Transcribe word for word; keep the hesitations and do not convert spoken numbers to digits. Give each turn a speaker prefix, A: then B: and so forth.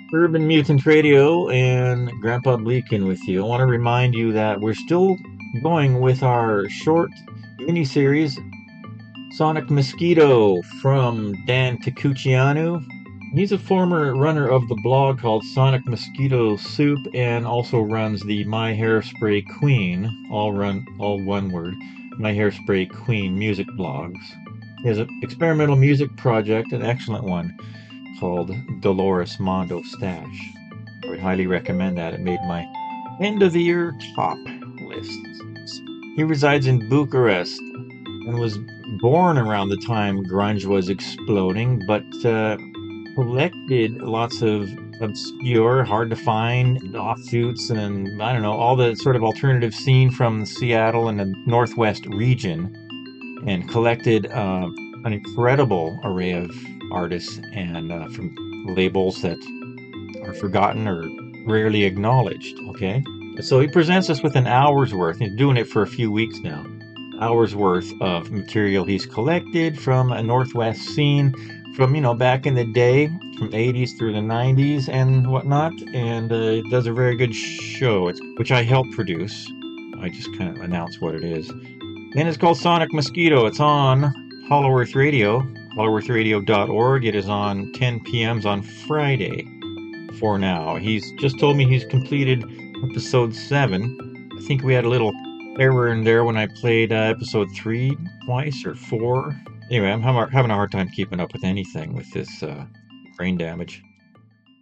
A: Urban Mutant Radio and Grandpa Bleakin with you. I want to remind you that we're still going with our short mini-series, Sonic Mosquito from Dan Takuchianu. He's a former runner of the blog called Sonic Mosquito Soup and also runs the My Hairspray Queen, all run all one word, My Hairspray Queen music blogs. He has an experimental music project, an excellent one, called Dolores Mondo Stash. I would highly recommend that. It made my end of the year top lists. He resides in Bucharest and was born around the time grunge was exploding, but uh, collected lots of obscure, hard to find offshoots and I don't know, all the sort of alternative scene from Seattle and the Northwest region, and collected uh, an incredible array of artists and uh, from labels that are forgotten or rarely acknowledged. Okay, so he presents us with an hour's worth. He's doing it for a few weeks now. Hours worth of material he's collected from a Northwest scene from, you know, back in the day, from eighties through the nineties and whatnot, and uh, it does a very good show, it's, which I helped produce. I just kind of announce what it is. And it's called Sonic Mosquito. It's on Hollow Earth Radio, hollow earth radio dot org. It is on ten p m on Friday for now. He's just told me he's completed episode seven. I think we had a little error in there when I played uh, episode three twice or four. Anyway, I'm having a hard time keeping up with anything with this uh, brain damage.